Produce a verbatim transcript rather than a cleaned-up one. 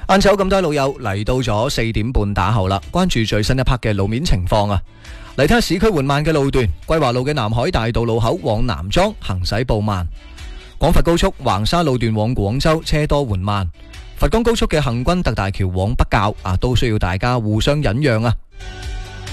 晏晝咁多老友嚟到咗四點半打後啦，關注最新一 part 嘅路面情況啊！嚟睇下市區緩慢嘅路段，桂華路嘅南海大道路口往南莊行駛步慢，廣佛高速橫沙路段往廣州車多緩慢，佛岡高速嘅行軍特大橋往北滘啊都需要大家互相忍讓啊！